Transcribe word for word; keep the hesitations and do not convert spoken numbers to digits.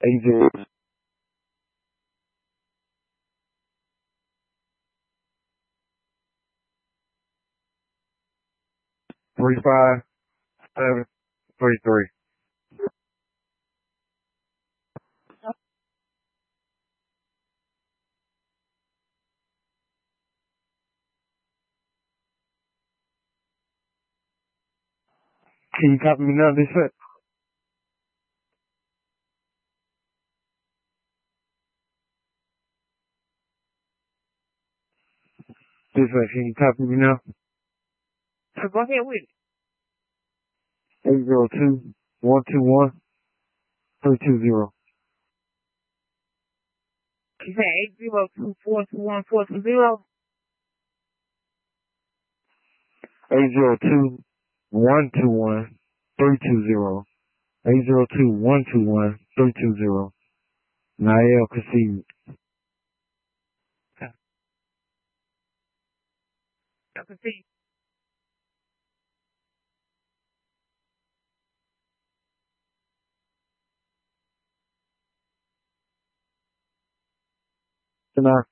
eight zero three five seven three three. Can you copy me now, dispatch? Dispatch, can you copy me now? So go ahead with it. eight zero two one two one three two zero. You say eight zero two four two one four two zero. eight zero two one two one three two zero. eight zero two one two one three two zero. Nael Kasim. Okay. I can see. Good night.